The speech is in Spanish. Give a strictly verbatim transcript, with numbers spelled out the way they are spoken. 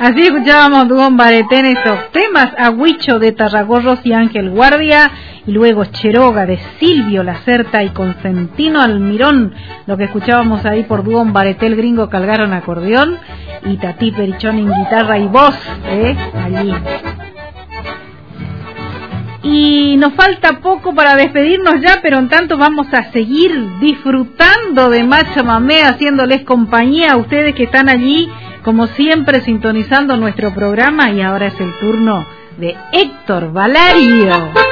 Así escuchábamos Dúo Bareté en estos temas, Agüicho de Tarragorros y Ángel Guardia, y luego Cheroga de Silvio Lacerta y Consentino Almirón, lo que escuchábamos ahí por Dúo Bareté, el gringo Calgaro en acordeón, y Tati Perichón en guitarra y voz, ¿eh? Allí. Y nos falta poco para despedirnos ya, pero en tanto vamos a seguir disfrutando de Macha Mamé, haciéndoles compañía a ustedes que están allí, como siempre, sintonizando nuestro programa. Y ahora es el turno de Héctor Valario.